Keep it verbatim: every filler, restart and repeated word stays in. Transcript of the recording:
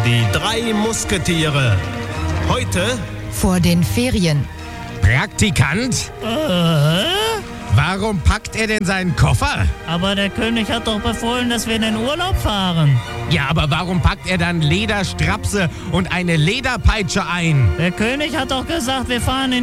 Die drei Musketiere. Heute vor den Ferien. Praktikant? Äh? Warum packt er denn seinen Koffer? Aber der König hat doch befohlen, dass wir in den Urlaub fahren. Ja, aber warum packt er dann Lederstrapse und eine Lederpeitsche ein? Der König hat doch gesagt, wir fahren in